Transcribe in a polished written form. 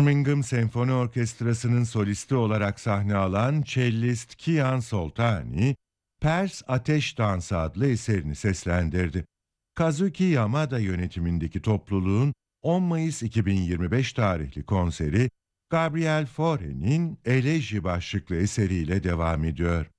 Birmingham Senfoni Orkestrası'nın solisti olarak sahne alan cellist Kian Soltani, Pers Ateş Dansı adlı eserini seslendirdi. Kazuki Yamada yönetimindeki topluluğun 10 Mayıs 2025 tarihli konseri, Gabriel Fauré'nin Eleji başlıklı eseriyle devam ediyor.